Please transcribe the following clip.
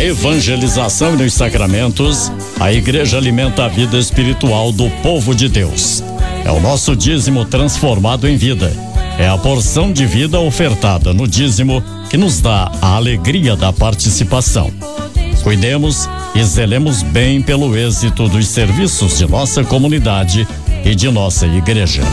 evangelização e nos sacramentos, a igreja alimenta a vida espiritual do povo de Deus. É o nosso dízimo transformado em vida. É a porção de vida ofertada no dízimo que nos dá a alegria da participação. Cuidemos e zelemos bem pelo êxito dos serviços de nossa comunidade e de nossa igreja.